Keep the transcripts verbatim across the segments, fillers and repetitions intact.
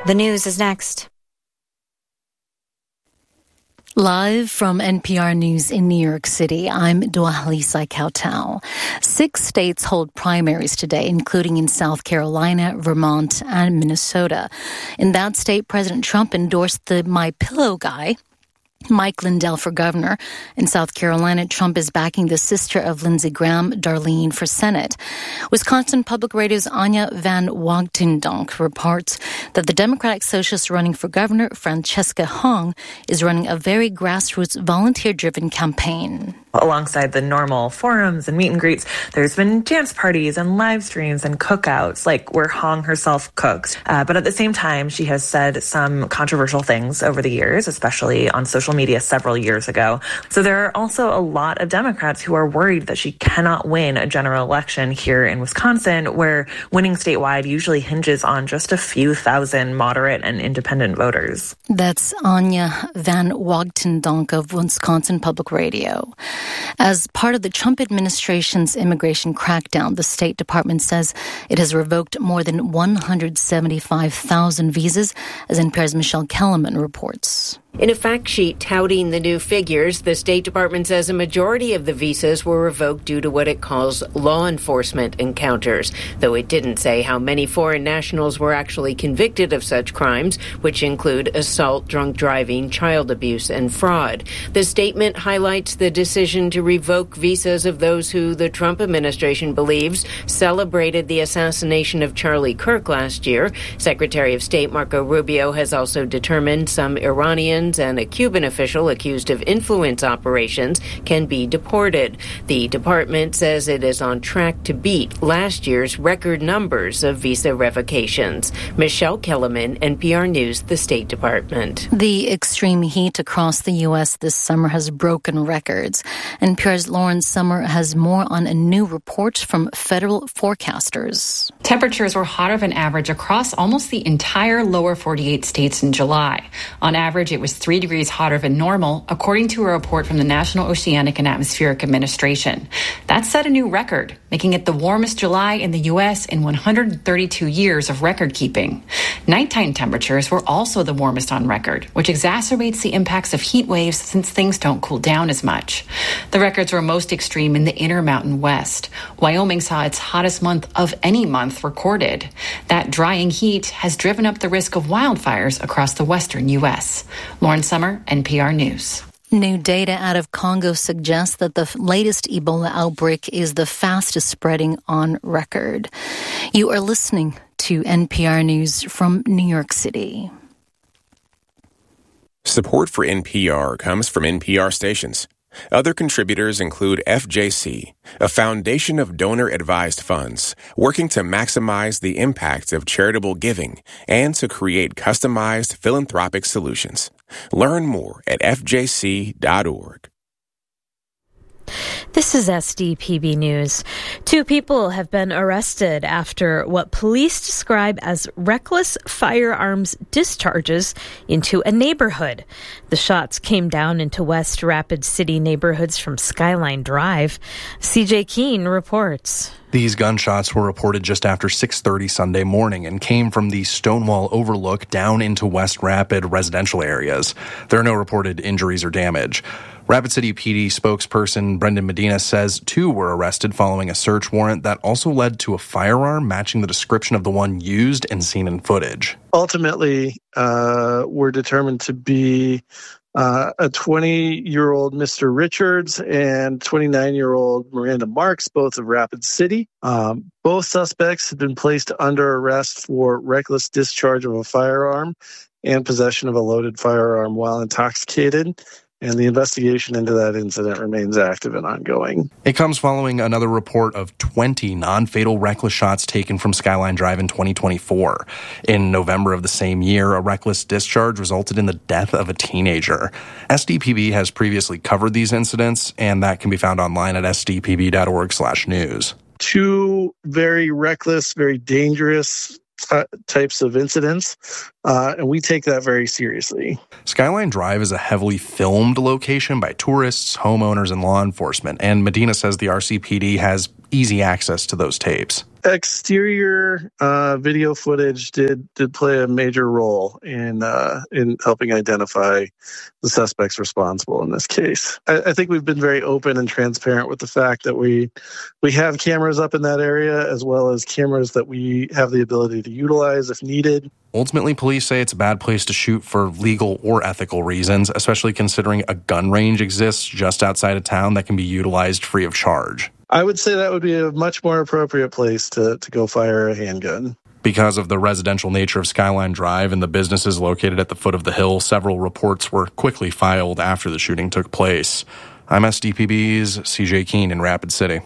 The news is next. Live from N P R News in New York City, I'm Dwalisa Kautal. Six states hold primaries today, including in South Carolina, Vermont, and Minnesota. In that state, President Trump endorsed the My Pillow guy, Mike Lindell, for governor. In South Carolina, Trump is backing the sister of Lindsey Graham, Darlene, for Senate. Wisconsin Public Radio's Anya van Wagtendonk reports that the Democratic Socialist running for governor, Francesca Hong, is running a very grassroots, volunteer-driven campaign. Alongside the normal forums and meet and greets, there's been dance parties and live streams and cookouts, like where Hong herself cooks. Uh, but at the same time, she has said some controversial things over the years, especially on social media several years ago. So there are also a lot of Democrats who are worried that she cannot win a general election here in Wisconsin, where winning statewide usually hinges on just a few thousand moderate and independent voters. That's Anya van Wagtendonk of Wisconsin Public Radio. As part of the Trump administration's immigration crackdown, the State Department says it has revoked more than one hundred seventy-five thousand visas, as N P R's Michelle Kellerman reports. In a fact sheet touting the new figures, the State Department says a majority of the visas were revoked due to what it calls law enforcement encounters, though it didn't say how many foreign nationals were actually convicted of such crimes, which include assault, drunk driving, child abuse, and fraud. The statement highlights the decision to revoke visas of those who the Trump administration believes celebrated the assassination of Charlie Kirk last year. Secretary of State Marco Rubio has also determined some Iranians and a Cuban official accused of influence operations can be deported. The department says it is on track to beat last year's record numbers of visa revocations. Michelle Kellerman, N P R News, the State Department. The extreme heat across the U S this summer has broken records. N P R's Lauren Sommer has more on a new report from federal forecasters. Temperatures were hotter than average across almost the entire lower forty-eight states in July. On average, it was three degrees hotter than normal, according to a report from the National Oceanic and Atmospheric Administration. That set a new record, making it the warmest July in the U S in one hundred thirty-two years of record keeping. Nighttime temperatures were also the warmest on record, which exacerbates the impacts of heat waves since things don't cool down as much. The records were most extreme in the Intermountain West. Wyoming saw its hottest month of any month recorded. That drying heat has driven up the risk of wildfires across the western U S. Lauren Sommer, N P R News. New data out of Congo suggests that the latest Ebola outbreak is the fastest spreading on record. You are listening to N P R News from New York City. Support for N P R comes from N P R stations. Other contributors include F J C, a foundation of donor-advised funds working to maximize the impact of charitable giving and to create customized philanthropic solutions. Learn more at f j c dot org. This is S D P B News. Two people have been arrested after what police describe as reckless firearms discharges into a neighborhood. The shots came down into West Rapid City neighborhoods from Skyline Drive. C J Keene reports. These gunshots were reported just after six thirty Sunday morning and came from the Stonewall Overlook down into West Rapid residential areas. There are no reported injuries or damage. Rapid City P D spokesperson Brendan Medina says two were arrested following a search warrant that also led to a firearm matching the description of the one used and seen in footage. Ultimately, uh, we're determined to be uh, a twenty-year-old Mister Richards and twenty-nine-year-old Miranda Marks, both of Rapid City. Um, both suspects have been placed under arrest for reckless discharge of a firearm and possession of a loaded firearm while intoxicated. And the investigation into that incident remains active and ongoing. It comes following another report of twenty non-fatal reckless shots taken from Skyline Drive in twenty twenty-four. In November of the same year, a reckless discharge resulted in the death of a teenager. S D P B has previously covered these incidents, and that can be found online at s d p b dot org slash news. Two very reckless, very dangerous T- types of incidents, uh, and we take that very seriously. Skyline Drive is a heavily filmed location by tourists, homeowners, and law enforcement, and Medina says the R C P D has easy access to those tapes. Exterior uh, video footage did did play a major role in uh, in helping identify the suspects responsible in this case. I, I think we've been very open and transparent with the fact that we we have cameras up in that area, as well as cameras that we have the ability to utilize if needed. Ultimately, police say it's a bad place to shoot for legal or ethical reasons, especially considering a gun range exists just outside of town that can be utilized free of charge. I would say that would be a much more appropriate place to, to go fire a handgun. Because of the residential nature of Skyline Drive and the businesses located at the foot of the hill, several reports were quickly filed after the shooting took place. I'm S D P B's C J Keene in Rapid City.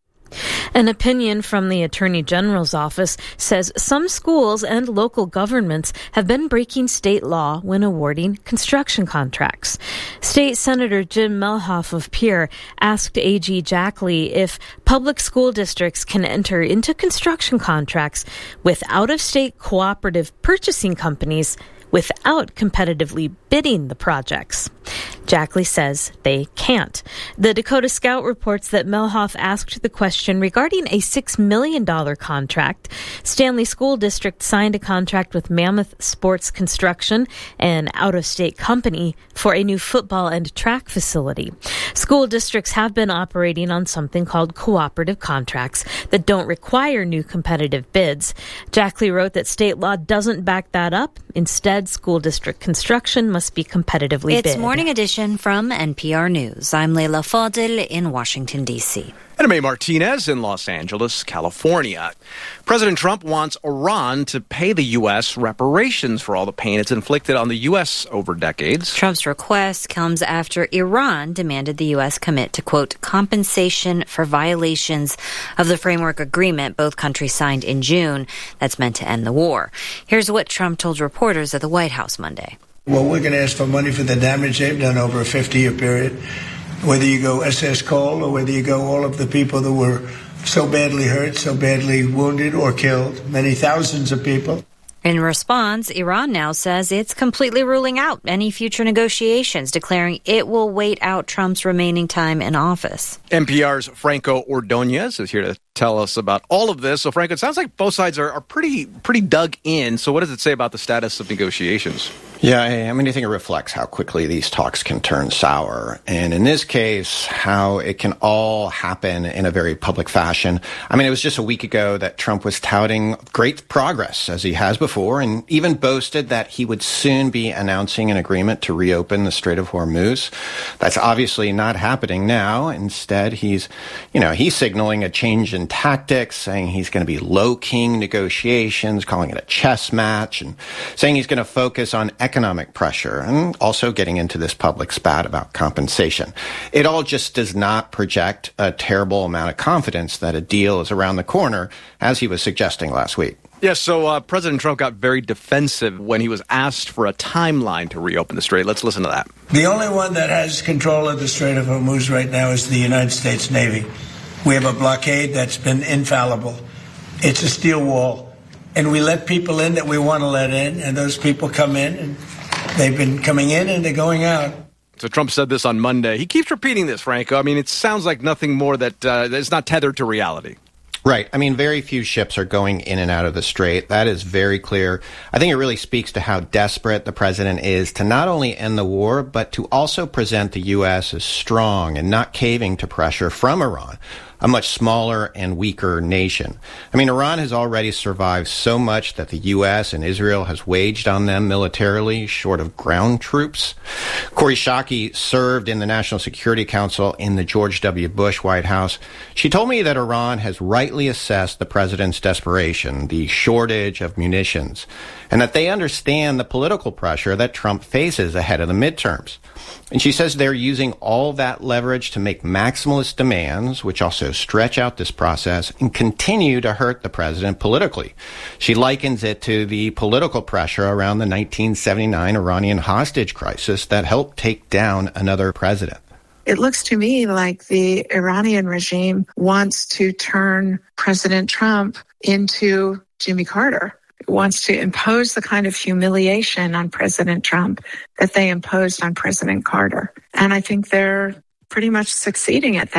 An opinion from the Attorney General's office says some schools and local governments have been breaking state law when awarding construction contracts. State Senator Jim Melhoff of Pierre asked A G Jack Lee if public school districts can enter into construction contracts with out-of-state cooperative purchasing companies without competitively bidding the projects. Jack Lee says they can't. The Dakota Scout reports that Melhoff asked the question regarding a six million dollars contract. Stanley School District signed a contract with Mammoth Sports Construction, an out-of-state company, for a new football and track facility. School districts have been operating on something called cooperative contracts that don't require new competitive bids. Jack Lee wrote that state law doesn't back that up. Instead, school district construction must be competitively it's bid. It's Morning Edition from N P R News. I'm Leila Fadel in Washington, D C And May Martinez in Los Angeles, California. President Trump wants Iran to pay the U S reparations for all the pain it's inflicted on the U S over decades. Trump's request comes after Iran demanded the U S commit to, quote, compensation for violations of the framework agreement both countries signed in June that's meant to end the war. Here's what Trump told reporters at the White House Monday. Well, we're going to ask for money for the damage they've done over a fifty-year period. Whether you go S S Cole or whether you go all of the people that were so badly hurt, so badly wounded or killed, many thousands of people. In response, Iran now says it's completely ruling out any future negotiations, declaring it will wait out Trump's remaining time in office. N P R's Franco Ordonez is here to tell us about all of this. So, Franco, it sounds like both sides are, are pretty pretty dug in. So what does it say about the status of negotiations? Yeah, I mean, I think it reflects how quickly these talks can turn sour. And in this case, how it can all happen in a very public fashion. I mean, it was just a week ago that Trump was touting great progress, as he has before, and even boasted that he would soon be announcing an agreement to reopen the Strait of Hormuz. That's obviously not happening now. Instead, he's, you know, he's signaling a change in tactics, saying he's going to be low-keying negotiations, calling it a chess match, and saying he's going to focus on economic pressure, and also getting into this public spat about compensation. It all just does not project a terrible amount of confidence that a deal is around the corner, as he was suggesting last week. Yes, so uh, President Trump got very defensive when he was asked for a timeline to reopen the Strait. Let's listen to that. The only one that has control of the Strait of Hormuz right now is the United States Navy. We have a blockade that's been infallible. It's a steel wall. And we let people in that we want to let in, and those people come in, and they've been coming in and they're going out. So Trump said this on Monday. He keeps repeating this, Franco. I mean, it sounds like nothing more that uh, is not tethered to reality. Right. I mean, very few ships are going in and out of the strait. That is very clear. I think it really speaks to how desperate the president is to not only end the war, but to also present the U S as strong and not caving to pressure from Iran, a much smaller and weaker nation. I mean, Iran has already survived so much that the U S and Israel has waged on them militarily, short of ground troops. Kori Schake served in the National Security Council in the George W. Bush White House. She told me that Iran has rightly assessed the president's desperation, the shortage of munitions, and that they understand the political pressure that Trump faces ahead of the midterms. And she says they're using all that leverage to make maximalist demands, which also stretch out this process and continue to hurt the president politically. She likens it to the political pressure around the nineteen seventy-nine Iranian hostage crisis that helped take down another president. It looks to me like the Iranian regime wants to turn President Trump into Jimmy Carter. It wants to impose the kind of humiliation on President Trump that they imposed on President Carter. And I think they're pretty much succeeding at that.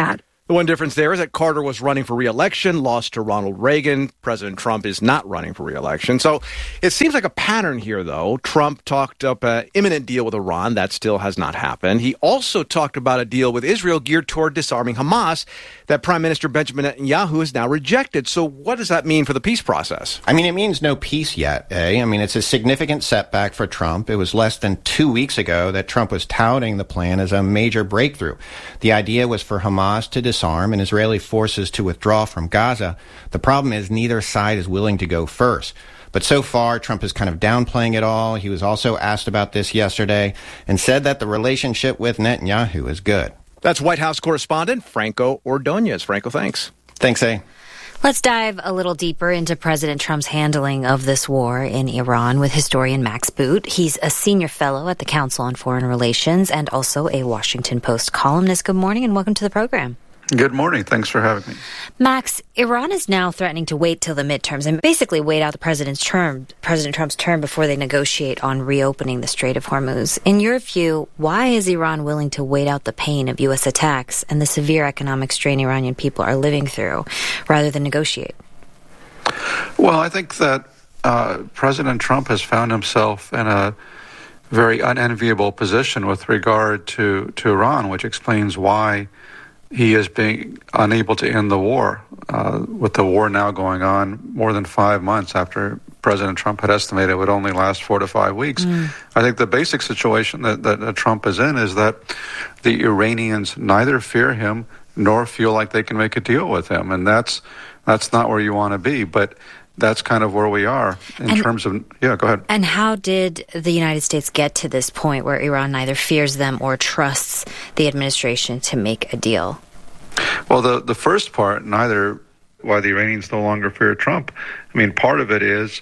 The one difference there is that Carter was running for re-election, lost to Ronald Reagan. President Trump is not running for re-election. So it seems like a pattern here, though. Trump talked up an imminent deal with Iran. That still has not happened. He also talked about a deal with Israel geared toward disarming Hamas that Prime Minister Benjamin Netanyahu has now rejected. So what does that mean for the peace process? I mean, it means no peace yet, eh? I mean, it's a significant setback for Trump. It was less than two weeks ago that Trump was touting the plan as a major breakthrough. The idea was for Hamas to disarm and Israeli forces to withdraw from Gaza. The problem is neither side is willing to go first. But so far, Trump is kind of downplaying it all. He was also asked about this yesterday and said that the relationship with Netanyahu is good. That's White House correspondent Franco Ordonez. Franco, thanks. Thanks, A. Let's dive a little deeper into President Trump's handling of this war in Iran with historian Max Boot. He's a senior fellow at the Council on Foreign Relations and also a Washington Post columnist. Good morning and welcome to the program. Good morning. Thanks for having me. Max, Iran is now threatening to wait till the midterms and basically wait out the president's term, President Trump's term before they negotiate on reopening the Strait of Hormuz. In your view, why is Iran willing to wait out the pain of U S attacks and the severe economic strain Iranian people are living through rather than negotiate? Well, I think that uh, President Trump has found himself in a very unenviable position with regard to, to Iran, which explains why he is being unable to end the war, uh, with the war now going on more than five months after President Trump had estimated it would only last four to five weeks. Mm. I think the basic situation that, that, that Trump is in is that the Iranians neither fear him nor feel like they can make a deal with him, and that's that's not where you want to be. But that's kind of where we are in and, terms of, yeah, go ahead. And how did the United States get to this point where Iran neither fears them or trusts the administration to make a deal? Well, the, the first part, neither why the Iranians no longer fear Trump. I mean, part of it is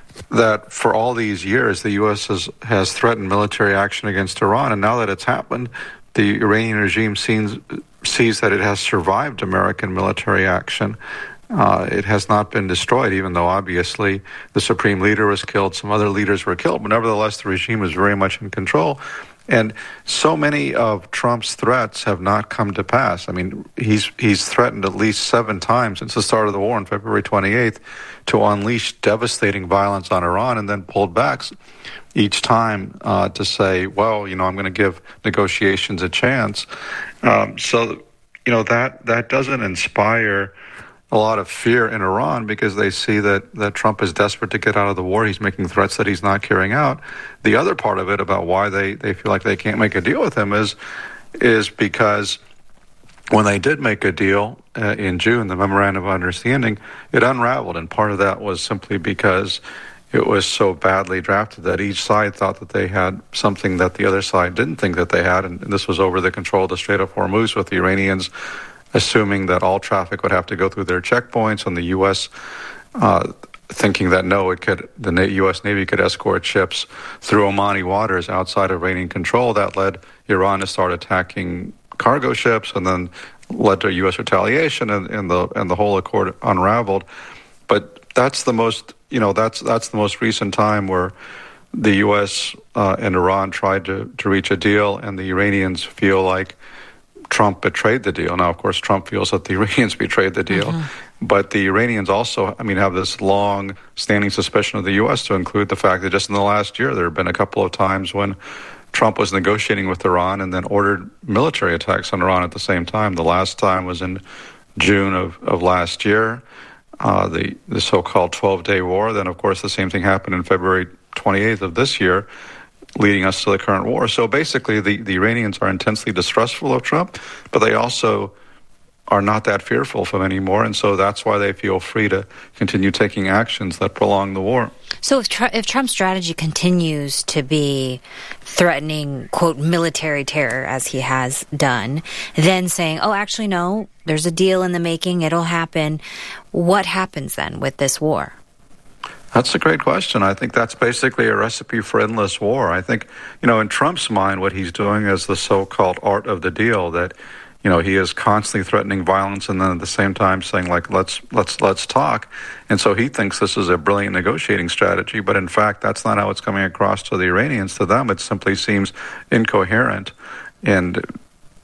that for all these years, the U S has, has threatened military action against Iran, and now that it's happened, the Iranian regime sees, sees that it has survived American military action. Uh, it has not been destroyed, even though obviously the supreme leader was killed, some other leaders were killed, but nevertheless the regime is very much in control. And so many of Trump's threats have not come to pass. I mean, he's he's threatened at least seven times since the start of the war on February twenty-eighth to unleash devastating violence on Iran, and then pulled back each time uh, to say, well, you know, I'm going to give negotiations a chance. Um, so, you know, that that doesn't inspire a lot of fear in Iran, because they see that, that Trump is desperate to get out of the war. He's making threats that he's not carrying out. The other part of it about why they, they feel like they can't make a deal with him is is because when they did make a deal uh, in June, the Memorandum of Understanding, it unraveled. And part of that was simply because it was so badly drafted that each side thought that they had something that the other side didn't think that they had. And this was over the control of the Strait of Hormuz, with the Iranians assuming that all traffic would have to go through their checkpoints, and the U S uh, thinking that no, it could, the U S Navy could escort ships through Omani waters outside of Iranian control. That led Iran to start attacking cargo ships, and then led to U S retaliation, and, and the and the whole accord unraveled. But that's the most, you know, that's that's the most recent time where the U S uh, and Iran tried to, to reach a deal, and the Iranians feel like Trump betrayed the deal. Now, of course, Trump feels that the Iranians betrayed the deal. Mm-hmm. But the Iranians also, I mean, have this long-standing suspicion of the U S, to include the fact that just in the last year, there have been a couple of times when Trump was negotiating with Iran and then ordered military attacks on Iran at the same time. The last time was in June of, of last year, uh, the, the so-called twelve-day war. Then, of course, the same thing happened in February twenty-eighth of this year, leading us to the current war. So basically, the, the Iranians are intensely distrustful of Trump, but they also are not that fearful of him anymore, and so that's why they feel free to continue taking actions that prolong the war. So if, tr- if Trump's strategy continues to be threatening, quote, military terror, as he has done, then saying, oh, actually, no, there's a deal in the making, it'll happen, what happens then with this war? That's a great question. I think that's basically a recipe for endless war. I think, you know, in Trump's mind, what he's doing is the so-called art of the deal, that, you know, he is constantly threatening violence and then at the same time saying, like, let's let's let's talk. And so he thinks this is a brilliant negotiating strategy. But in fact, that's not how it's coming across to the Iranians. To them, it simply seems incoherent. And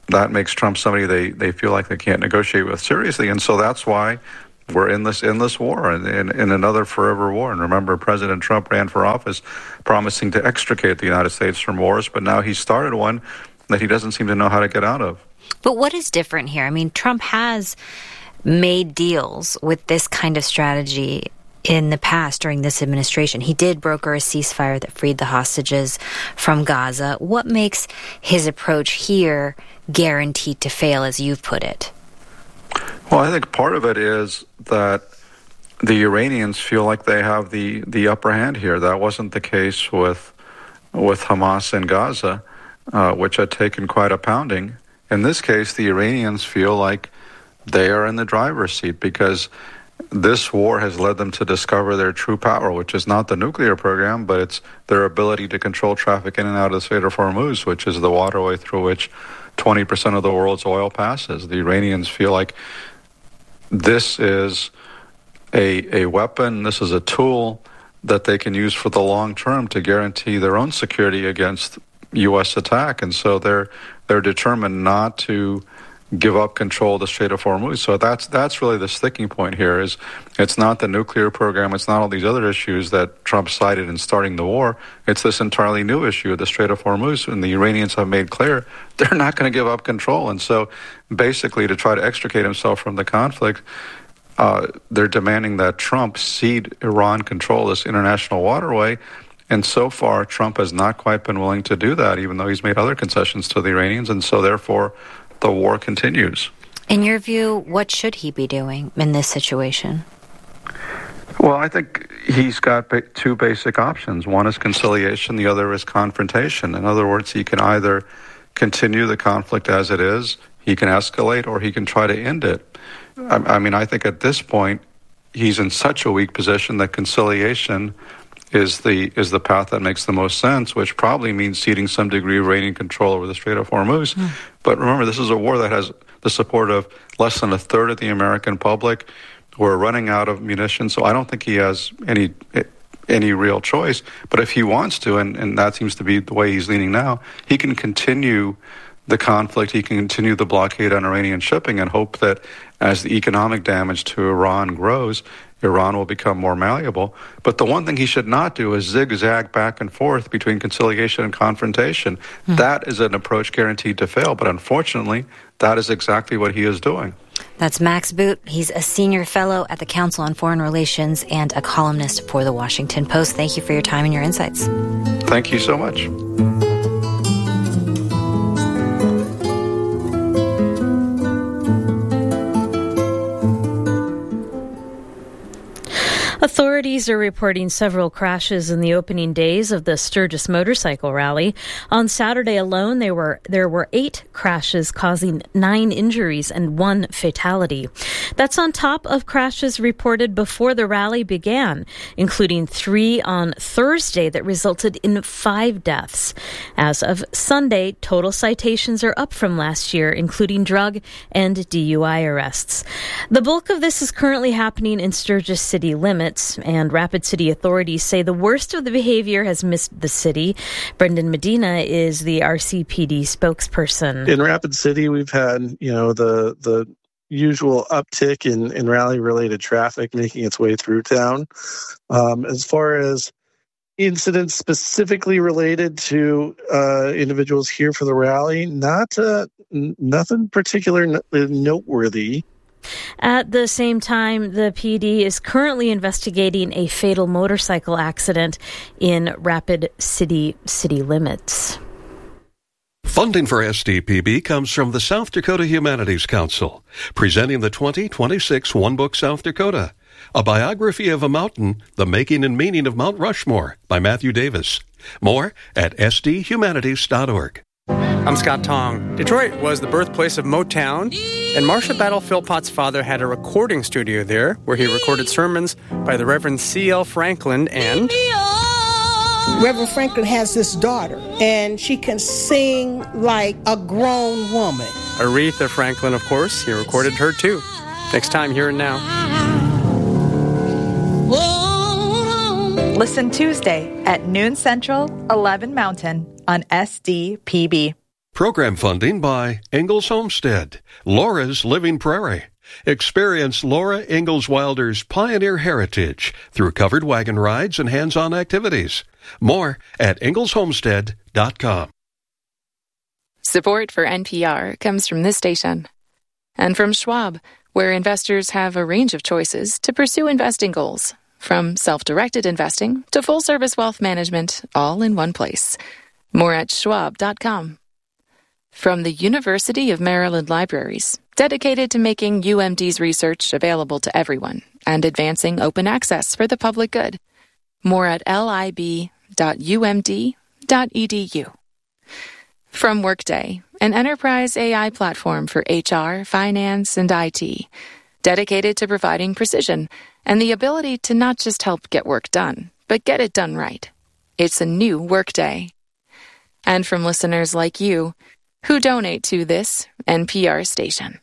that makes Trump somebody they, they feel like they can't negotiate with seriously. And so that's why we're in this endless war and in, in another forever war. And remember, President Trump ran for office promising to extricate the United States from wars, but now he started one that he doesn't seem to know how to get out of. But what is different here? I mean, Trump has made deals with this kind of strategy in the past during this administration. He did broker a ceasefire that freed the hostages from Gaza. What makes his approach here guaranteed to fail, as you've put it? Well, I think part of it is that the Iranians feel like they have the, the upper hand here. That wasn't the case with with Hamas in Gaza, uh, which had taken quite a pounding. In this case, the Iranians feel like they are in the driver's seat because this war has led them to discover their true power, which is not the nuclear program, but it's their ability to control traffic in and out of the Strait of Hormuz, which is the waterway through which twenty percent of the world's oil passes. The Iranians feel like this is a, a weapon, this is a tool that they can use for the long term to guarantee their own security against U S attack. And so they're they're determined not to give up control of the Strait of Hormuz. So that's that's really the sticking point here. Is it's not the nuclear program, it's not all these other issues that Trump cited in starting the war. It's this entirely new issue of the Strait of Hormuz, and the Iranians have made clear they're not going to give up control. And so basically, to try to extricate himself from the conflict, uh, they're demanding that Trump cede Iran control of this international waterway. And so far, Trump has not quite been willing to do that, even though he's made other concessions to the Iranians. And so therefore, the war continues. In your view, what should he be doing in this situation? Well, I think he's got ba- two basic options. One is conciliation, the other is confrontation. In other words, he can either continue the conflict as it is, he can escalate, or he can try to end it. I, I mean, I think at this point, he's in such a weak position that conciliation is the is the path that makes the most sense, which probably means ceding some degree of Iranian control over the Strait of Hormuz. Mm. But remember, this is a war that has the support of less than a third of the American public. We're running out of munitions, so I don't think he has any any real choice. But if he wants to, and, and that seems to be the way he's leaning now, he can continue the conflict, he can continue the blockade on Iranian shipping and hope that as the economic damage to Iran grows, Iran will become more malleable. But the one thing he should not do is zigzag back and forth between conciliation and confrontation. Mm. That is an approach guaranteed to fail. But unfortunately, that is exactly what he is doing. That's Max Boot. He's a senior fellow at the Council on Foreign Relations and a columnist for the Washington Post. Thank you for your time and your insights. Thank you so much. Authorities are reporting several crashes in the opening days of the Sturgis Motorcycle Rally. On Saturday alone, there were there were eight crashes causing nine injuries and one fatality. That's on top of crashes reported before the rally began, including three on Thursday that resulted in five deaths. As of Sunday, total citations are up from last year, including drug and D U I arrests. The bulk of this is currently happening in Sturgis city limits, and Rapid City authorities say the worst of the behavior has missed the city. Brendan Medina is the R C P D spokesperson. In Rapid City, we've had, you know, the the usual uptick in, in rally-related traffic making its way through town. Um, as far as incidents specifically related to uh, individuals here for the rally, not uh, n- nothing particular n- noteworthy. At the same time, the P D is currently investigating a fatal motorcycle accident in Rapid City city limits. Funding for S D P B comes from the South Dakota Humanities Council, presenting the twenty twenty-six One Book South Dakota, a biography of a mountain, The Making and Meaning of Mount Rushmore by Matthew Davis. More at s d humanities dot org. I'm Scott Tong. Detroit was the birthplace of Motown, and Marsha Battle Philpott's father had a recording studio there where he recorded sermons by the Reverend C L Franklin and... Reverend Franklin has this daughter, and she can sing like a grown woman. Aretha Franklin, of course. He recorded her, too. Next time, Here and Now. Listen Tuesday at noon Central, eleven Mountain on S D P B. Program funding by Ingalls Homestead, Laura's Living Prairie. Experience Laura Ingalls Wilder's pioneer heritage through covered wagon rides and hands-on activities. More at ingalls homestead dot com. Support for N P R comes from this station and from Schwab, where investors have a range of choices to pursue investing goals, from self-directed investing to full-service wealth management, all in one place. More at schwab dot com. From the University of Maryland Libraries, dedicated to making U M D's research available to everyone and advancing open access for the public good. More at lib dot u m d dot e d u. From Workday, an enterprise A I platform for H R, finance, and I T, dedicated to providing precision and the ability to not just help get work done, but get it done right. It's a new Workday. And from listeners like you, who donate to this N P R station.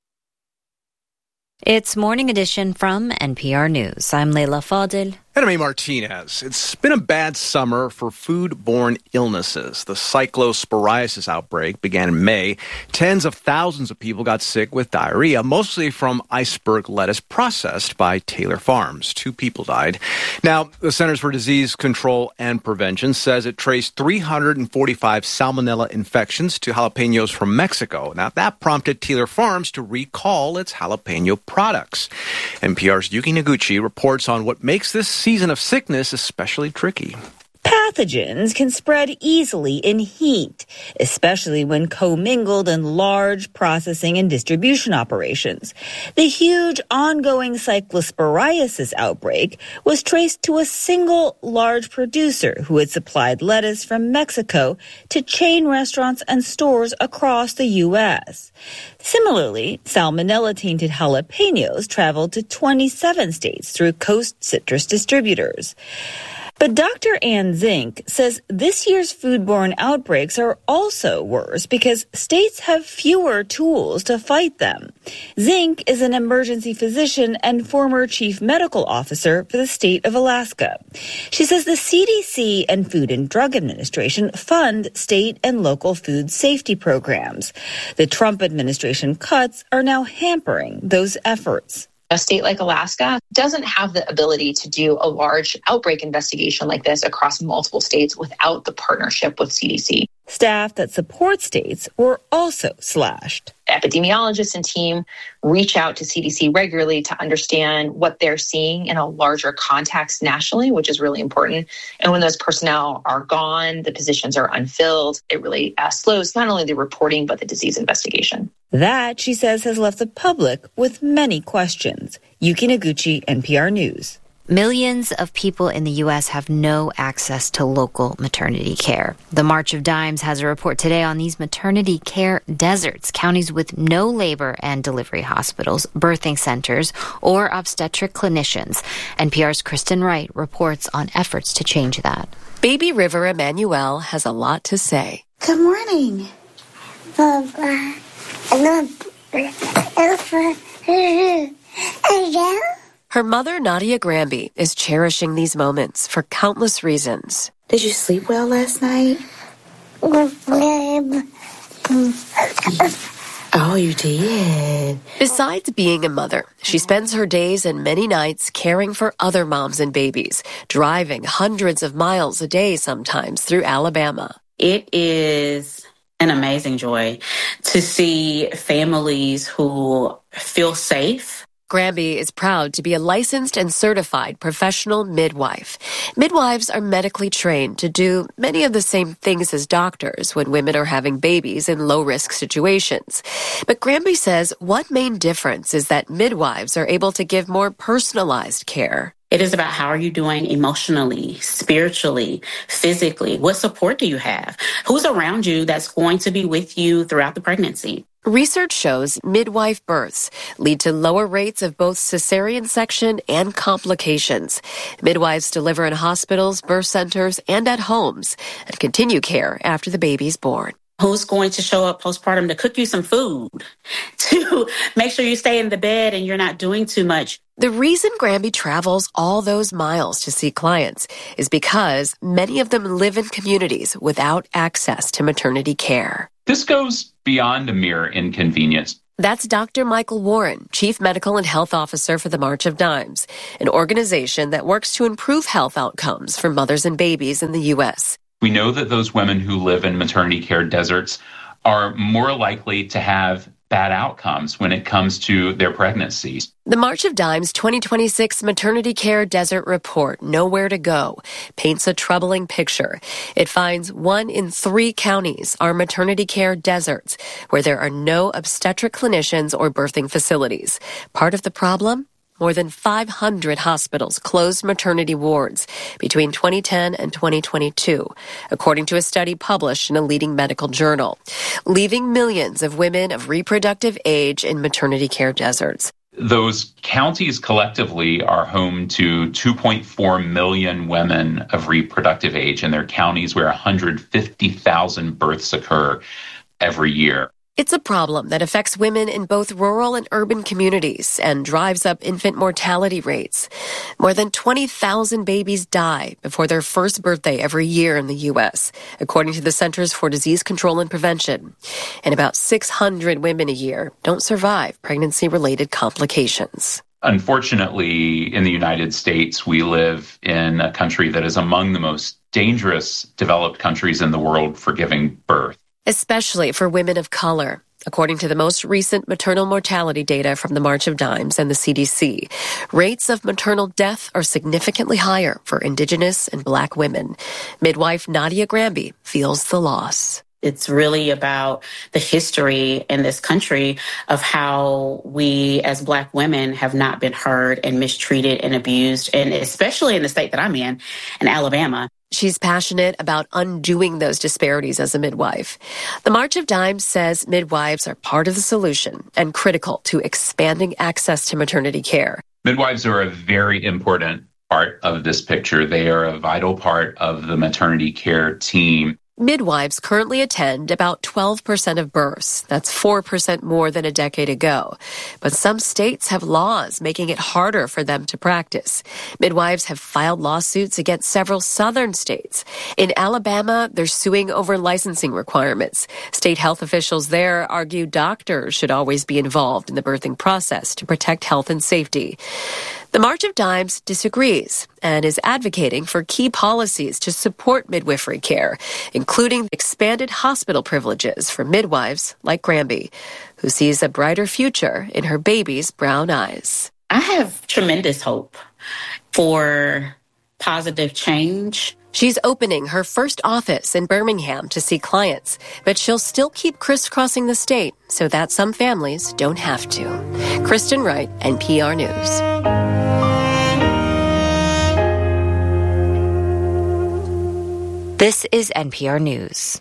It's Morning Edition from N P R News. I'm Leila Fadil. And I'm A. Martinez. It's been a bad summer for foodborne illnesses. The cyclosporiasis outbreak began in May. Tens of thousands of people got sick with diarrhea, mostly from iceberg lettuce processed by Taylor Farms. Two people died. Now, the Centers for Disease Control and Prevention says it traced three hundred forty-five salmonella infections to jalapenos from Mexico. Now, that prompted Taylor Farms to recall its jalapeno products. N P R's Yuki Noguchi reports on what makes this season of sickness especially tricky. Pathogens can spread easily in heat, especially when commingled in large processing and distribution operations. The huge ongoing cyclosporiasis outbreak was traced to a single large producer who had supplied lettuce from Mexico to chain restaurants and stores across the U S. Similarly, salmonella-tainted jalapenos traveled to twenty-seven states through Coast Citrus distributors. But Doctor Ann Zink says this year's foodborne outbreaks are also worse because states have fewer tools to fight them. Zink is an emergency physician and former chief medical officer for the state of Alaska. She says the C D C and Food and Drug Administration fund state and local food safety programs. The Trump administration cuts are now hampering those efforts. A state like Alaska doesn't have the ability to do a large outbreak investigation like this across multiple states without the partnership with C D C. Staff that support states were also slashed. Epidemiologists and team reach out to C D C regularly to understand what they're seeing in a larger context nationally, which is really important. And when those personnel are gone, the positions are unfilled, it really uh, slows not only the reporting, but the disease investigation. That, she says, has left the public with many questions. Yuki Noguchi, N P R News. Millions of people in the U S have no access to local maternity care. The March of Dimes has a report today on these maternity care deserts, counties with no labor and delivery hospitals, birthing centers, or obstetric clinicians. N P R's Kristen Wright reports on efforts to change that. Baby River Emanuel has a lot to say. Good morning. Her mother, Nadia Granby, is cherishing these moments for countless reasons. Did you sleep well last night? Oh, you did. Besides being a mother, she spends her days and many nights caring for other moms and babies, driving hundreds of miles a day sometimes through Alabama. It is an amazing joy to see families who feel safe. Granby is proud to be a licensed and certified professional midwife. Midwives are medically trained to do many of the same things as doctors when women are having babies in low-risk situations. But Granby says one main difference is that midwives are able to give more personalized care. It is about how are you doing emotionally, spiritually, physically? What support do you have? Who's around you that's going to be with you throughout the pregnancy? Research shows midwife births lead to lower rates of both cesarean section and complications. Midwives deliver in hospitals, birth centers, and at homes and continue care after the baby's born. Who's going to show up postpartum to cook you some food, to make sure you stay in the bed and you're not doing too much? The reason Granby travels all those miles to see clients is because many of them live in communities without access to maternity care. This goes beyond a mere inconvenience. That's Doctor Michael Warren, Chief Medical and Health Officer for the March of Dimes, an organization that works to improve health outcomes for mothers and babies in the U S. We know that those women who live in maternity care deserts are more likely to have bad outcomes when it comes to their pregnancies. The March of Dimes twenty twenty-six Maternity Care Desert Report, Nowhere to Go, paints a troubling picture. It finds one in three counties are maternity care deserts, where there are no obstetric clinicians or birthing facilities. Part of the problem? More than five hundred hospitals closed maternity wards between twenty ten and twenty twenty-two, according to a study published in a leading medical journal, leaving millions of women of reproductive age in maternity care deserts. Those counties collectively are home to two point four million women of reproductive age in their counties where one hundred fifty thousand births occur every year. It's a problem that affects women in both rural and urban communities and drives up infant mortality rates. More than twenty thousand babies die before their first birthday every year in the U S, according to the Centers for Disease Control and Prevention. And about six hundred women a year don't survive pregnancy-related complications. Unfortunately, in the United States, we live in a country that is among the most dangerous developed countries in the world for giving birth. Especially for women of color. According to the most recent maternal mortality data from the March of Dimes and the C D C, rates of maternal death are significantly higher for Indigenous and Black women. Midwife Nadia Granby feels the loss. It's really about the history in this country of how we as Black women have not been heard and mistreated and abused, and especially in the state that I'm in, in Alabama. She's passionate about undoing those disparities as a midwife. The March of Dimes says midwives are part of the solution and critical to expanding access to maternity care. Midwives are a very important part of this picture. They are a vital part of the maternity care team. Midwives currently attend about twelve percent of births. That's four percent more than a decade ago. But some states have laws making it harder for them to practice. Midwives have filed lawsuits against several southern states. In Alabama, they're suing over licensing requirements. State health officials there argue doctors should always be involved in the birthing process to protect health and safety. The March of Dimes disagrees and is advocating for key policies to support midwifery care, including expanded hospital privileges for midwives like Granby, who sees a brighter future in her baby's brown eyes. I have tremendous hope for positive change. She's opening her first office in Birmingham to see clients, but she'll still keep crisscrossing the state so that some families don't have to. Kristen Wright, N P R News. This is N P R News.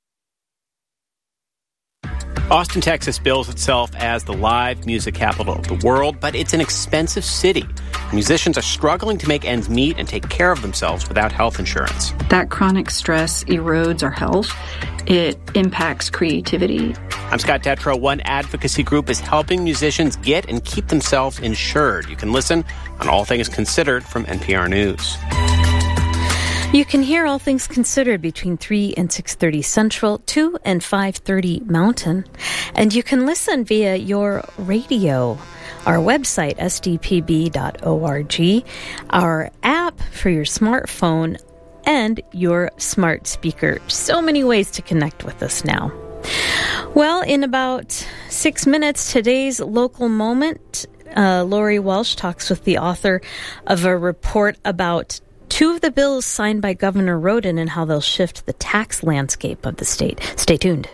Austin, Texas bills itself as the live music capital of the world, but it's an expensive city. Musicians are struggling to make ends meet and take care of themselves without health insurance. That chronic stress erodes our health. It impacts creativity. I'm Scott Detrow. One advocacy group is helping musicians get and keep themselves insured. You can listen on All Things Considered from N P R News. You can hear All Things Considered between three and six thirty Central, two and five thirty Mountain. And you can listen via your radio, our website, s d p b dot org, our app for your smartphone, and your smart speaker. So many ways to connect with us now. Well, in about six minutes, today's local moment, uh, Lori Welsh talks with the author of a report about two of the bills signed by Governor Roden and how they'll shift the tax landscape of the state. Stay tuned.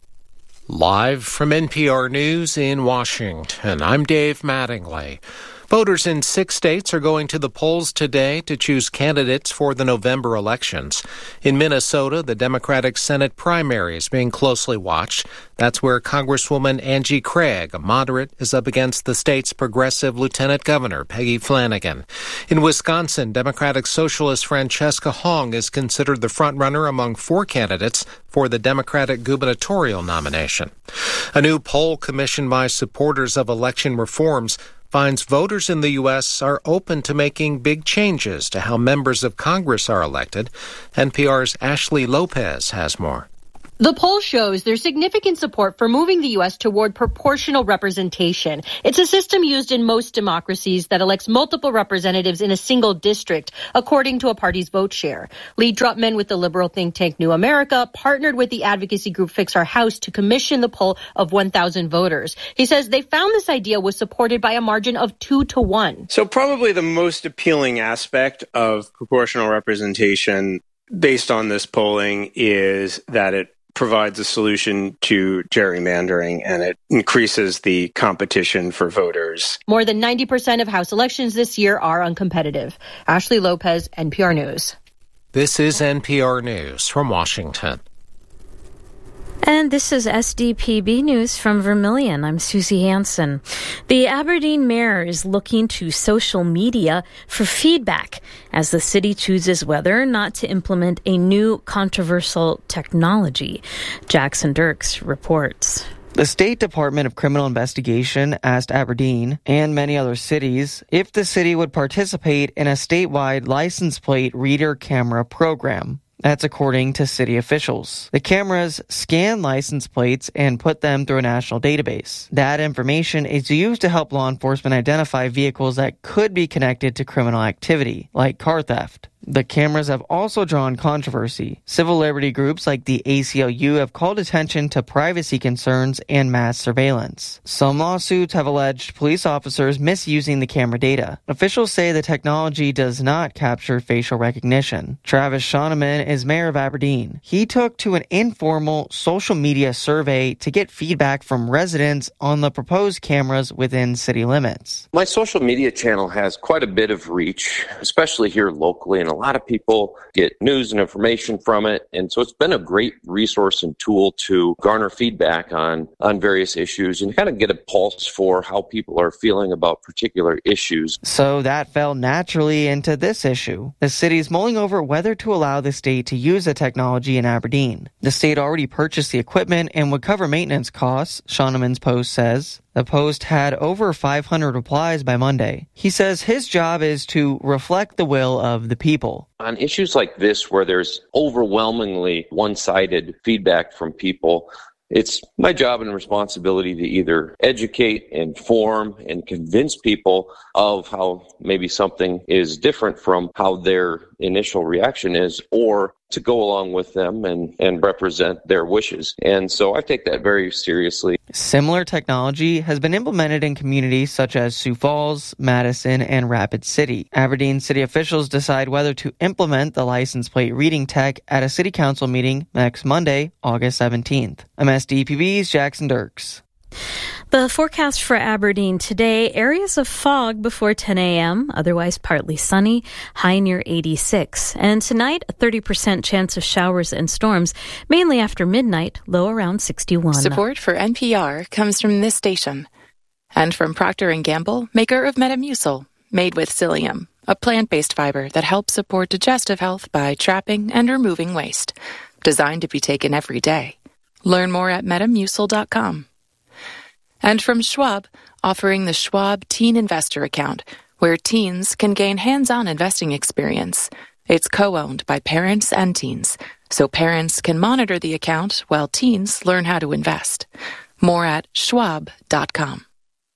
Live from N P R News in Washington, I'm Dave Mattingly. Voters in six states are going to the polls today to choose candidates for the November elections. In Minnesota, the Democratic Senate primary is being closely watched. That's where Congresswoman Angie Craig, a moderate, is up against the state's progressive Lieutenant Governor, Peggy Flanagan. In Wisconsin, Democratic Socialist Francesca Hong is considered the frontrunner among four candidates for the Democratic gubernatorial nomination. A new poll commissioned by supporters of election reforms finds voters in the U S are open to making big changes to how members of Congress are elected. N P R's Ashley Lopez has more. The poll shows there's significant support for moving the U S toward proportional representation. It's a system used in most democracies that elects multiple representatives in a single district, according to a party's vote share. Lee Drutman with the liberal think tank New America partnered with the advocacy group Fix Our House to commission the poll of one thousand voters. He says they found this idea was supported by a margin of two to one. So probably the most appealing aspect of proportional representation based on this polling is that it provides a solution to gerrymandering, and it increases the competition for voters. More than ninety percent of House elections this year are uncompetitive. Ashley Lopez, N P R News. This is N P R News from Washington. And this is S D P B News from Vermilion. I'm Susie Hansen. The Aberdeen mayor is looking to social media for feedback as the city chooses whether or not to implement a new controversial technology. Jackson Dirks reports. The State Department of Criminal Investigation asked Aberdeen and many other cities if the city would participate in a statewide license plate reader camera program. That's according to city officials. The cameras scan license plates and put them through a national database. That information is used to help law enforcement identify vehicles that could be connected to criminal activity, like car theft. The cameras have also drawn controversy. Civil liberty groups like the A C L U have called attention to privacy concerns and mass surveillance. Some lawsuits have alleged police officers misusing the camera data. Officials say the technology does not capture facial recognition. Travis Shoneman is mayor of Aberdeen. He took to an informal social media survey to get feedback from residents on the proposed cameras within city limits. My social media channel has quite a bit of reach, especially here locally, and a lot of people get news and information from it. And so it's been a great resource and tool to garner feedback on, on various issues and kind of get a pulse for how people are feeling about particular issues. So that fell naturally into this issue. The city's mulling over whether to allow the state to use the technology in Aberdeen. The state already purchased the equipment and would cover maintenance costs, Shoneman's post says. The post had over five hundred replies by Monday. He says his job is to reflect the will of the people. On issues like this, where there's overwhelmingly one-sided feedback from people, it's my job and responsibility to either educate, inform, and convince people of how maybe something is different from how their initial reaction is, or to go along with them and, and represent their wishes. And so I take that very seriously. Similar technology has been implemented in communities such as Sioux Falls, Madison, and Rapid City. Aberdeen city officials decide whether to implement the license plate reading tech at a city council meeting next Monday, August seventeenth. I'm S D P B's Jackson Dirks. The forecast for Aberdeen today, areas of fog before ten a.m., otherwise partly sunny, high near eighty-six. And tonight, a thirty percent chance of showers and storms, mainly after midnight, low around sixty-one. Support for N P R comes from this station. And from Procter and Gamble, maker of Metamucil, made with psyllium, a plant-based fiber that helps support digestive health by trapping and removing waste. Designed to be taken every day. Learn more at metamucil dot com. And from Schwab, offering the Schwab Teen Investor Account, where teens can gain hands-on investing experience. It's co-owned by parents and teens, so parents can monitor the account while teens learn how to invest. More at schwab dot com.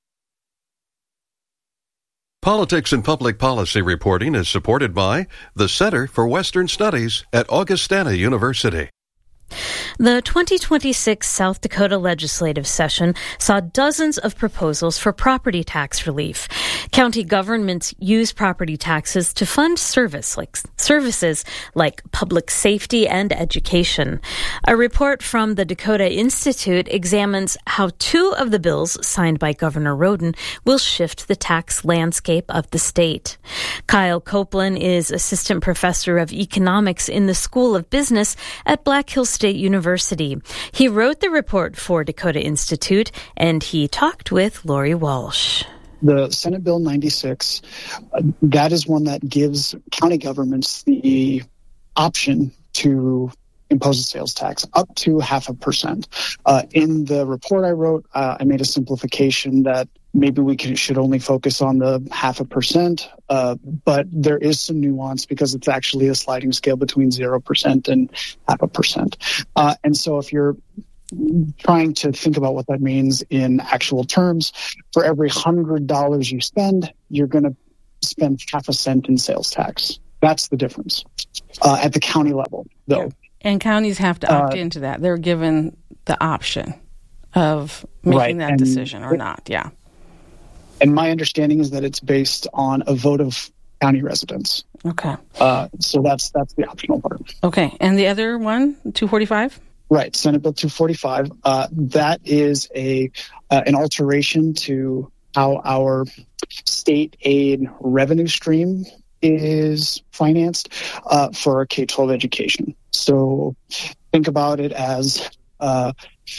Politics and Public Policy reporting is supported by the Center for Western Studies at Augustana University. The twenty twenty-six South Dakota legislative session saw dozens of proposals for property tax relief. County governments use property taxes to fund service like services like public safety and education. A report from the Dakota Institute examines how two of the bills signed by Governor Roden will shift the tax landscape of the state. Kyle Copeland is assistant professor of economics in the School of Business at Black Hills State University. He wrote the report for Dakota Institute, and he talked with Lori Walsh. The Senate Bill ninety-six, uh, that is one that gives county governments the option to impose a sales tax up to half a percent. Uh, in the report I wrote, uh, I made a simplification that maybe we can, should only focus on the half a percent, uh, but there is some nuance because it's actually a sliding scale between zero percent and half a percent. Uh, and so if you're trying to think about what that means in actual terms, for every one hundred dollars you spend, you're going to spend half a cent in sales tax. That's the difference uh, at the county level, though. Yeah. And counties have to opt uh, into that. They're given the option of making right. that and decision or it, not. Yeah. And my understanding is that it's based on a vote of county residents. Okay. Uh, so that's that's the optional part. Okay. And the other one, two forty-five? Right. Senate Bill two forty-five. Uh, that is a uh, an alteration to how our state aid revenue stream is financed uh, for K twelve education. So think about it as uh,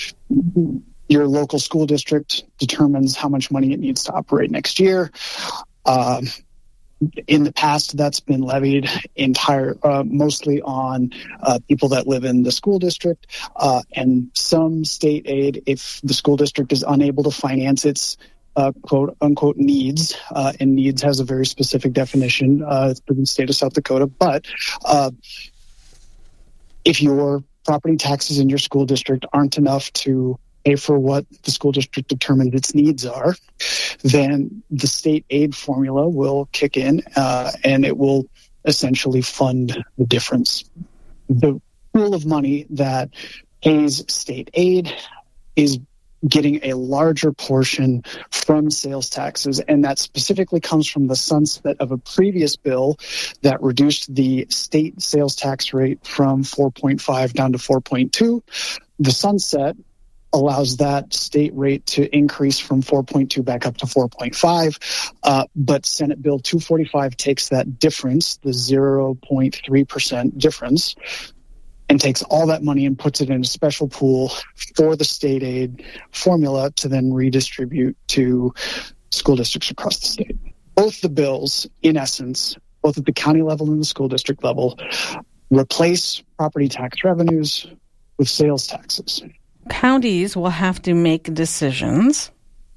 your local school district determines how much money it needs to operate next year. Uh, in the past, that's been levied entire, uh, mostly on uh, people that live in the school district, uh, and some state aid if the school district is unable to finance its Uh, quote unquote needs, uh, and needs has a very specific definition uh, for the state of South Dakota. But uh, if your property taxes in your school district aren't enough to pay for what the school district determined its needs are, then the state aid formula will kick in uh, and it will essentially fund the difference. The pool of money that pays state aid is getting a larger portion from sales taxes, and that specifically comes from the sunset of a previous bill that reduced the state sales tax rate from four point five down to four point two. The sunset allows that state rate to increase from four point two back up to four point five, uh, but Senate Bill two forty-five takes that difference, the zero point three percent difference, and takes all that money and puts it in a special pool for the state aid formula to then redistribute to school districts across the state. Both the bills, in essence, both at the county level and the school district level, replace property tax revenues with sales taxes. Counties will have to make decisions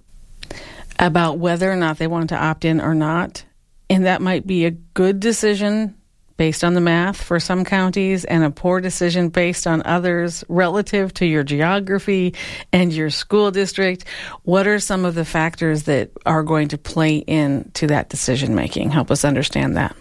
about whether or not they want to opt in or not, and that might be a good decision based on the math for some counties and a poor decision based on others relative to your geography and your school district. What are some of the factors that are going to play into that decision making? Help us understand that.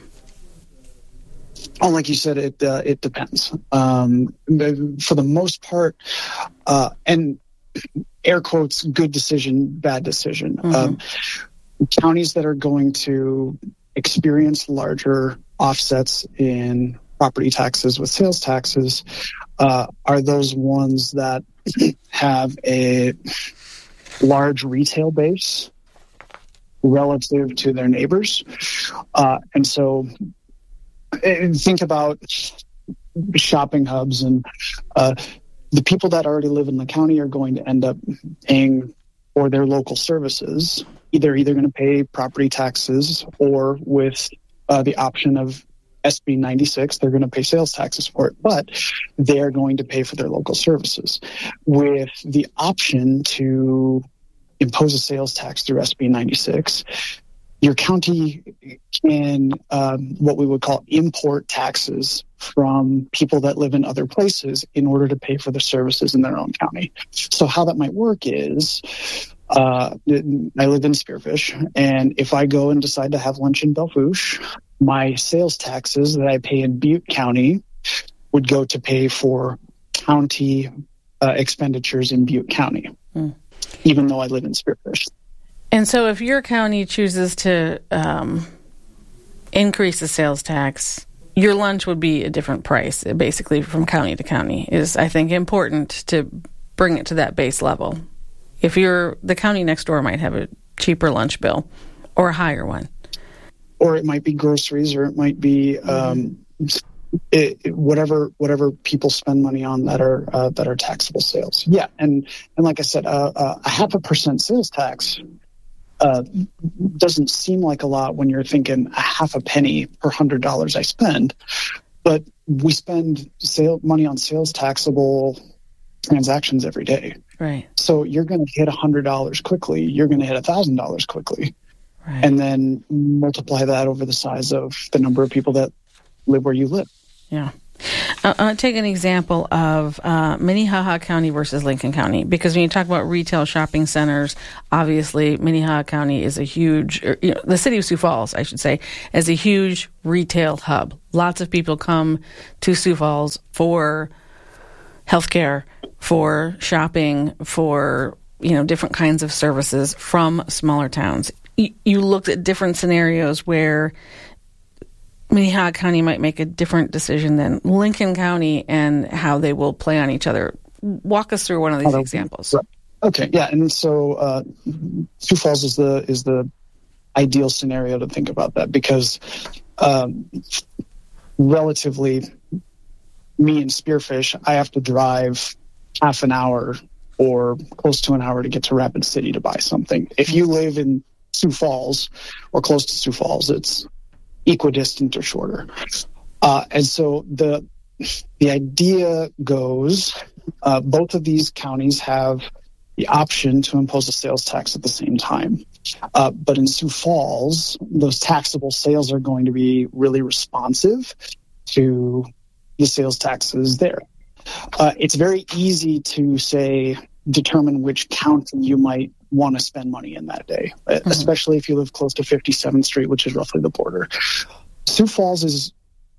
Oh, like you said, it uh, it depends. Um, for the most part, uh, and air quotes, good decision, bad decision. Mm-hmm. Um, counties that are going to experience larger offsets in property taxes with sales taxes uh, are those ones that have a large retail base relative to their neighbors. Uh, and so think about shopping hubs, and uh, the people that already live in the county are going to end up paying for their local services. They're either going to pay property taxes, or with uh, the option of S B ninety-six, they're going to pay sales taxes for it, but they're going to pay for their local services. With the option to impose a sales tax through S B ninety-six, your county can, um, what we would call import taxes from people that live in other places in order to pay for the services in their own county. So how that might work is, uh, I live in Spearfish, and if I go and decide to have lunch in Belle Fourche, my sales taxes that I pay in Butte County would go to pay for county uh, expenditures in Butte County, mm. even though I live in Spearfish. And so if your county chooses to um, increase the sales tax, your lunch would be a different price, basically, from county to county. Is, I think, important to bring it to that base level. If you're, the county next door might have a cheaper lunch bill or a higher one. Or it might be groceries, or it might be um, it, it, whatever whatever people spend money on that are uh, that are taxable sales. Yeah, and and like I said, uh, uh, a half a percent sales tax uh, doesn't seem like a lot when you're thinking a half a penny per hundred dollars I spend, but we spend sale money on sales taxable transactions every day. Right. So you're going to hit a hundred dollars quickly. You're going to hit a thousand dollars quickly. Right. And then multiply that over the size of the number of people that live where you live. Yeah. Uh, I'll take an example of uh, Minnehaha County versus Lincoln County, because when you talk about retail shopping centers, obviously Minnehaha County is a huge, or, you know, the city of Sioux Falls, I should say, is a huge retail hub. Lots of people come to Sioux Falls for healthcare, for shopping, for, you know, different kinds of services from smaller towns. You looked at different scenarios where Minnehaha County might make a different decision than Lincoln County, and how they will play on each other. Walk us through one of these examples. Okay, yeah, and so uh, Sioux Falls is the is the ideal scenario to think about that, because um, relatively, me and Spearfish, I have to drive half an hour or close to an hour to get to Rapid City to buy something. If you live in Sioux Falls or close to Sioux Falls, it's equidistant or shorter. Uh, and so the the idea goes, uh, both of these counties have the option to impose a sales tax at the same time. Uh, but in Sioux Falls, those taxable sales are going to be really responsive to the sales taxes there. Uh, it's very easy to say, determine which county you might want to spend money in that day, mm-hmm. especially if you live close to fifty-seventh Street, which is roughly the border. Sioux Falls is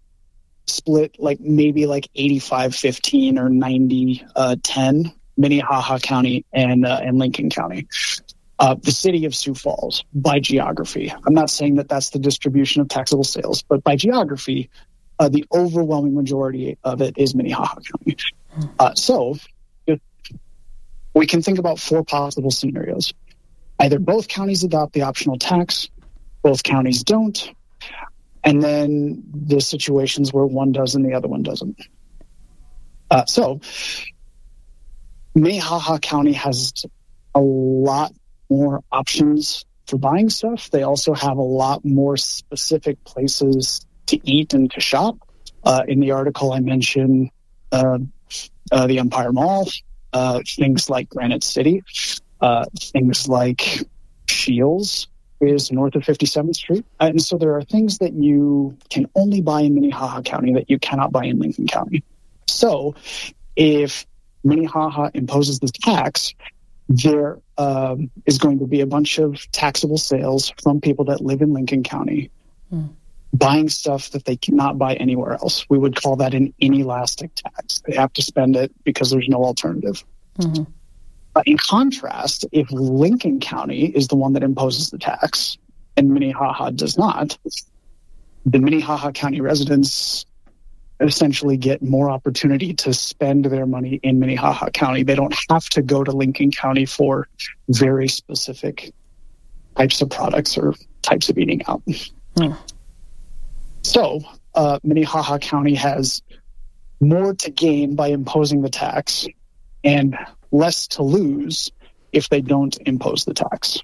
split like maybe like eighty-five fifteen or ninety ten, Minnehaha County and uh, and Lincoln County. Uh, the city of Sioux Falls, by geography, I'm not saying that that's the distribution of taxable sales, but by geography, uh, the overwhelming majority of it is Minnehaha County. Uh, so we can think about four possible scenarios. Either both counties adopt the optional tax, both counties don't, and then the situations where one does and the other one doesn't. Uh, so Minnehaha County has a lot more options for buying stuff. They also have a lot more specific places to eat and to shop. Uh, in the article I mentioned uh, uh, the Empire Mall, Uh, things like Granite City, uh, things like Shields is north of fifty-seventh Street. And so there are things that you can only buy in Minnehaha County that you cannot buy in Lincoln County. So if Minnehaha imposes this tax, there um, is going to be a bunch of taxable sales from people that live in Lincoln County mm. buying stuff that they cannot buy anywhere else. We would call that an inelastic tax. They have to spend it because there's no alternative. Mm-hmm. But in contrast, if Lincoln County is the one that imposes the tax and Minnehaha does not, the Minnehaha County residents essentially get more opportunity to spend their money in Minnehaha County. They don't have to go to Lincoln County for very specific types of products or types of eating out. Mm. So uh, Minnehaha County has more to gain by imposing the tax and less to lose if they don't impose the tax.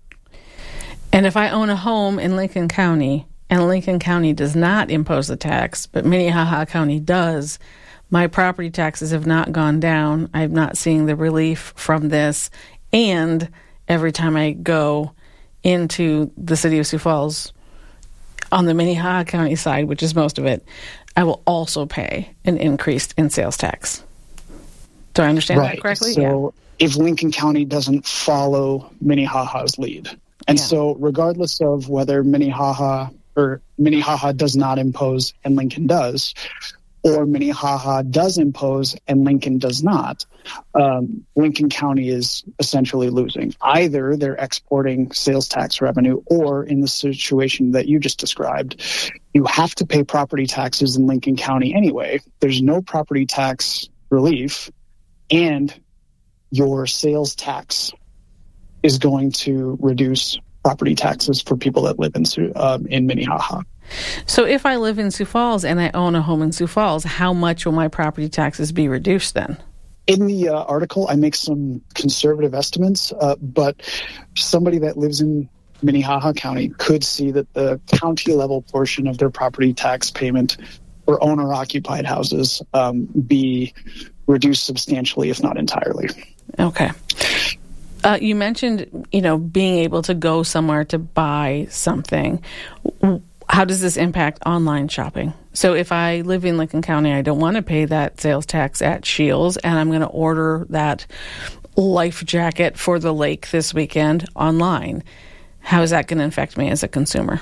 And if I own a home in Lincoln County and Lincoln County does not impose the tax, but Minnehaha County does, my property taxes have not gone down. I'm not seeing the relief from this. And every time I go into the city of Sioux Falls, on the Minnehaha County side, which is most of it, I will also pay an increase in sales tax. Do I understand right. that correctly? So yeah. if Lincoln County doesn't follow Minnehaha's lead, and yeah. so regardless of whether Minnehaha or Minnehaha does not impose and Lincoln does, or Minnehaha does impose and Lincoln does not, um, Lincoln County is essentially losing. Either they're exporting sales tax revenue, or in the situation that you just described, you have to pay property taxes in Lincoln County anyway. There's no property tax relief, and your sales tax is going to reduce property taxes for people that live in um, in Minnehaha. So if I live in Sioux Falls and I own a home in Sioux Falls, how much will my property taxes be reduced then? In the uh, article, I make some conservative estimates, uh, but somebody that lives in Minnehaha County could see that the county-level portion of their property tax payment for owner-occupied houses um, be reduced substantially, if not entirely. Okay. Uh, you mentioned, you know, being able to go somewhere to buy something. How does this impact online shopping? So if I live in Lincoln County, I don't want to pay that sales tax at Scheels, and I'm going to order that life jacket for the lake this weekend online. How is that going to affect me as a consumer?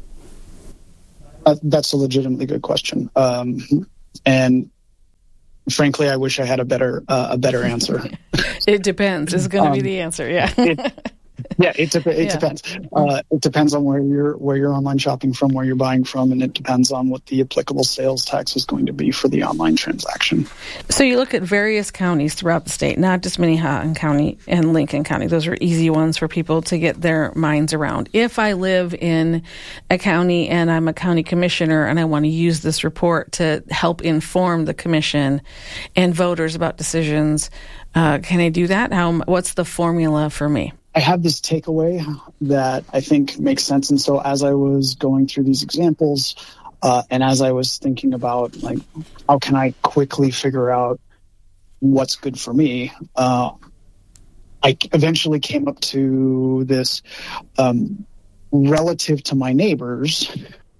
Uh, that's a legitimately good question. Um, and frankly, I wish I had a better uh, a better answer. It depends. It's going to um, be the answer. Yeah. it, yeah, it, de- it yeah. depends. Uh, it depends on where you're where you're online shopping from, where you're buying from, and it depends on what the applicable sales tax is going to be for the online transaction. So you look at various counties throughout the state, not just Minnehaha County and Lincoln County. Those are easy ones for people to get their minds around. If I live in a county and I'm a county commissioner and I want to use this report to help inform the commission and voters about decisions, uh, can I do that? How? What's the formula for me? I have this takeaway that I think makes sense. And so as I was going through these examples, uh, and as I was thinking about, like, how can I quickly figure out what's good for me, uh, I eventually came up to this um, relative to my neighbors.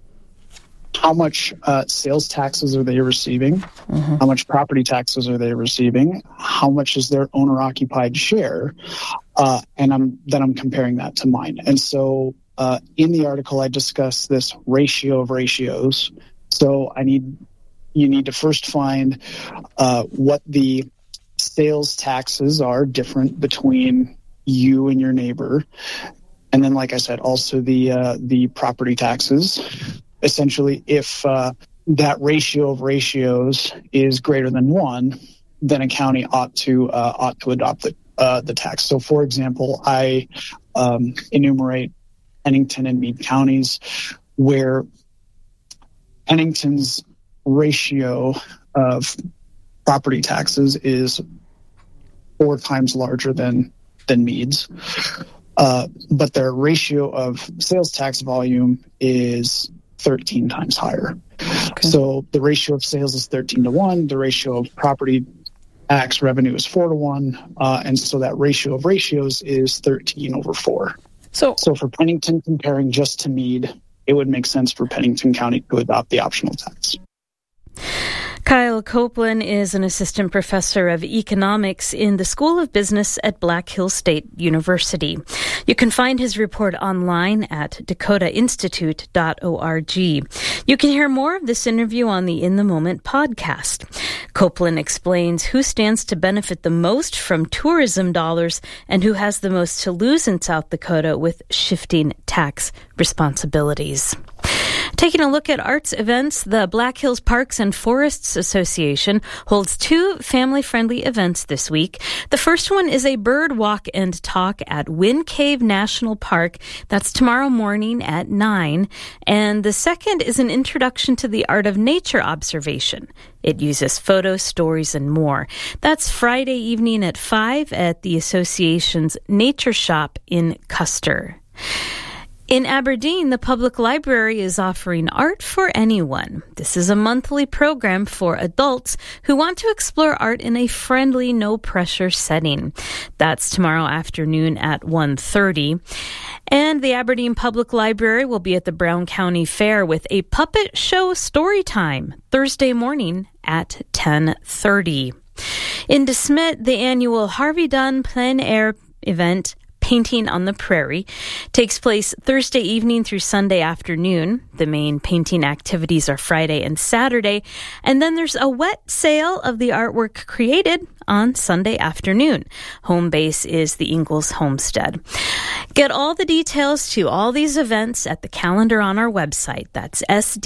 How much uh, sales taxes are they receiving? Mm-hmm. How much property taxes are they receiving? How much is their owner-occupied share? Uh, and I'm then I'm comparing that to mine. And so uh, in the article, I discuss this ratio of ratios. So I need you need to first find uh, what the sales taxes are different between you and your neighbor, and then, like I said, also the uh, the property taxes. Essentially, if uh, that ratio of ratios is greater than one, then a county ought to uh, ought to adopt the uh, the tax. So, for example, I um, enumerate Pennington and Meade counties, where Pennington's ratio of property taxes is four times larger than than Meade's, uh, but their ratio of sales tax volume is thirteen times higher. Okay. So the ratio of sales is thirteen to one. The ratio of property tax revenue is four to one. Uh, and so that ratio of ratios is thirteen over four. So, so for Pennington, comparing just to Meade, it would make sense for Pennington County to adopt the optional tax. Kyle Copeland is an assistant professor of economics in the School of Business at Black Hills State University. You can find his report online at dakota institute dot org. You can hear more of this interview on the In the Moment podcast. Copeland explains who stands to benefit the most from tourism dollars and who has the most to lose in South Dakota with shifting tax responsibilities. Taking a look at arts events, the Black Hills Parks and Forests Association holds two family-friendly events this week. The first one is a bird walk and talk at Wind Cave National Park. That's tomorrow morning at nine. And the second is an introduction to the art of nature observation. It uses photos, stories, and more. That's Friday evening at five at the association's Nature Shop in Custer. In Aberdeen, the public library is offering Art for Anyone. This is a monthly program for adults who want to explore art in a friendly, no-pressure setting. That's tomorrow afternoon at one thirty. And the Aberdeen Public Library will be at the Brown County Fair with a puppet show story time Thursday morning at ten thirty. In DeSmet, the annual Harvey Dunn Plein Air event Painting on the Prairie. Takes place Thursday evening through Sunday afternoon. The main painting activities are Friday and Saturday. And then there's a wet sale of the artwork created on Sunday afternoon. Home base is the Ingalls Homestead. Get all the details to all these events at the calendar on our website. That's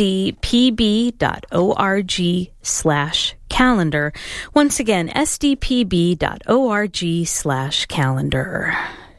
sdpb.org slash calendar. Once again, sdpb.org slash calendar.